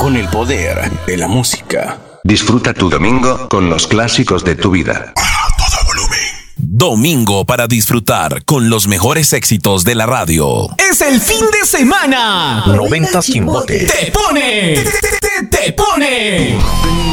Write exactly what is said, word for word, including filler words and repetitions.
con el poder de la música. Disfruta tu domingo con los clásicos de tu vida. Domingo para disfrutar con los mejores éxitos de la radio. ¡Es el fin de semana! noventa Chimbote. ¡Te pone! ¡Te, te, te, te pone!